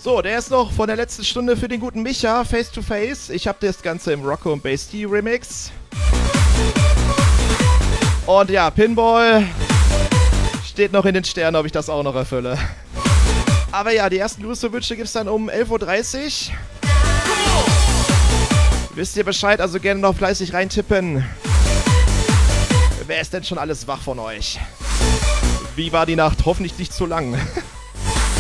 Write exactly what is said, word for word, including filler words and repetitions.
So, der ist noch von der letzten Stunde für den guten Micha, Face to Face. Ich habe das Ganze im Rocco und Bass T Remix. Und ja, Pinball steht noch in den Sternen, ob ich das auch noch erfülle. Aber ja, die ersten Grüße-Wünsche gibt es dann um elf Uhr dreißig. Wisst ihr Bescheid, also gerne noch fleißig reintippen. Wer ist denn schon alles wach von euch? Wie war die Nacht? Hoffentlich nicht zu lang.